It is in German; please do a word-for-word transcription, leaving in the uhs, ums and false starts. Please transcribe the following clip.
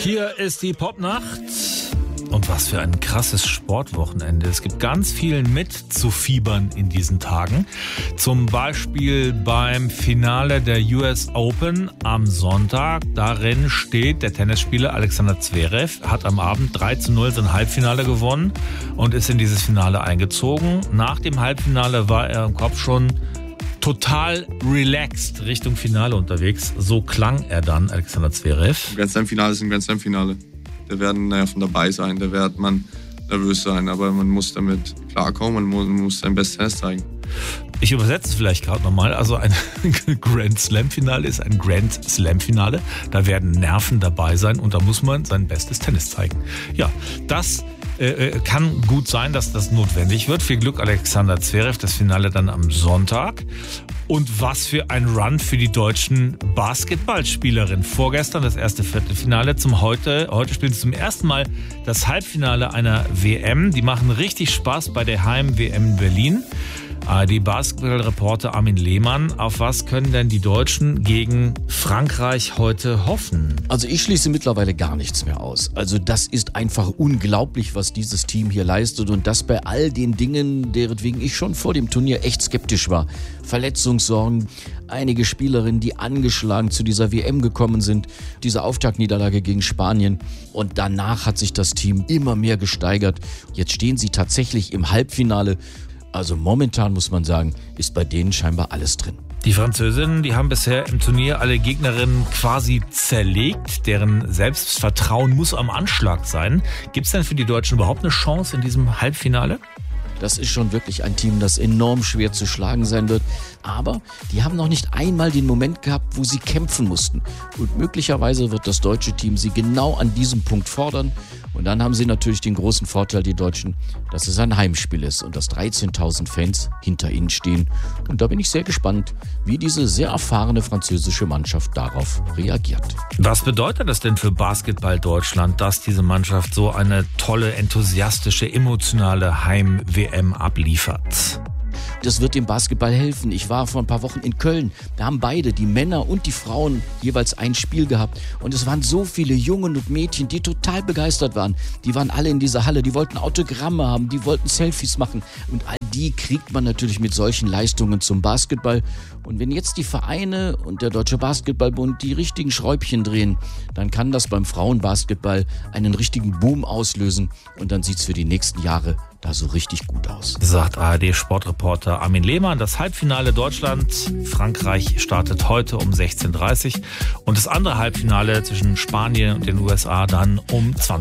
Hier ist die Popnacht. Und was für ein krasses Sportwochenende. Es gibt ganz viel mitzufiebern in diesen Tagen. Zum Beispiel beim Finale der U S Open am Sonntag. Darin steht der Tennisspieler Alexander Zverev, hat am Abend drei zu null sein Halbfinale gewonnen und ist in dieses Finale eingezogen. Nach dem Halbfinale war er im Kopf schon total relaxed Richtung Finale unterwegs. So klang er dann, Alexander Zverev. Grand Slam Finale ist ein Grand Slam Finale. Da werden Nerven dabei sein, da wird man nervös sein, aber man muss damit klarkommen, man muss, man muss sein Bestes zeigen. Ich übersetze es vielleicht gerade nochmal. Also ein Grand Slam Finale ist ein Grand Slam Finale. Da werden Nerven dabei sein und da muss man sein bestes Tennis zeigen. Ja, das äh, kann gut sein, dass das notwendig wird. Viel Glück, Alexander Zverev. Das Finale dann am Sonntag. Und was für ein Run für die deutschen Basketballspielerinnen. Vorgestern das erste Viertelfinale. Zum heute, heute spielen sie zum ersten Mal das Halbfinale einer W M. Die machen richtig Spaß bei der Heim-W M in Berlin. Die Basketballreporter Armin Lehmann. Auf was können denn die Deutschen gegen Frankreich heute hoffen? Also ich schließe mittlerweile gar nichts mehr aus. Also das ist einfach unglaublich, was dieses Team hier leistet und das bei all den Dingen, deretwegen ich schon vor dem Turnier echt skeptisch war. Verletzungssorgen, einige Spielerinnen, die angeschlagen zu dieser W M gekommen sind, diese Auftaktniederlage gegen Spanien und danach hat sich das Team immer mehr gesteigert. Jetzt stehen sie tatsächlich im Halbfinale. Also momentan muss man sagen, ist bei denen scheinbar alles drin. Die Französinnen, die haben bisher im Turnier alle Gegnerinnen quasi zerlegt. Deren Selbstvertrauen muss am Anschlag sein. Gibt es denn für die Deutschen überhaupt eine Chance in diesem Halbfinale? Das ist schon wirklich ein Team, das enorm schwer zu schlagen sein wird. Aber die haben noch nicht einmal den Moment gehabt, wo sie kämpfen mussten. Und möglicherweise wird das deutsche Team sie genau an diesem Punkt fordern. Und dann haben sie natürlich den großen Vorteil, die Deutschen, dass es ein Heimspiel ist und dass dreizehntausend Fans hinter ihnen stehen. Und da bin ich sehr gespannt, wie diese sehr erfahrene französische Mannschaft darauf reagiert. Was bedeutet das denn für Basketball Deutschland, dass diese Mannschaft so eine tolle, enthusiastische, emotionale Heim-W M abliefert? Das wird dem Basketball helfen. Ich war vor ein paar Wochen in Köln. Da haben beide, die Männer und die Frauen, jeweils ein Spiel gehabt. Und es waren so viele Jungen und Mädchen, die total begeistert waren. Die waren alle in dieser Halle, die wollten Autogramme haben, die wollten Selfies machen. Und all die kriegt man natürlich mit solchen Leistungen zum Basketball. Und wenn jetzt die Vereine und der Deutsche Basketballbund die richtigen Schräubchen drehen, dann kann das beim Frauenbasketball einen richtigen Boom auslösen. Und dann sieht's für die nächsten Jahre da so richtig gut aus. Sagt A R D-Sportreporter Armin Lehmann. Das Halbfinale Deutschland-Frankreich startet heute um sechzehn Uhr dreißig und das andere Halbfinale zwischen Spanien und den U S A dann um zwanzig Uhr.